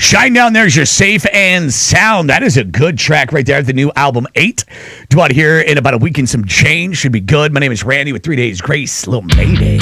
Shine Down There's Your Safe and Sound. That is a good track right there. The new album 8. Due out here in about a week and some change. Should be good. My name is Randy with 3 Days Grace. Little Mayday.